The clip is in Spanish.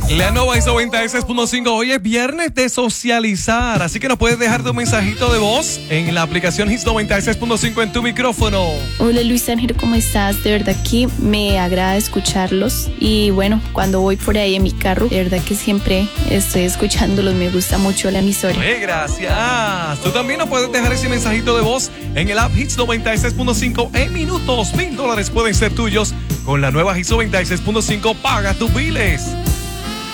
La nueva Hits 96.5. Hoy es viernes de socializar, así que nos puedes dejar tu mensajito de voz en la aplicación Hits 96.5 en tu micrófono. Hola Luis Ángel, ¿cómo estás? De verdad que me agrada escucharlos y bueno, cuando voy por ahí en mi carro, de verdad que siempre estoy escuchándolos, me gusta mucho la emisora. Gracias. Tú también nos puedes dejar ese mensajito de voz en el app Hits 96.5 en minutos. $1,000 pueden ser tuyos con la nueva Hits 96.5. Paga tus biles.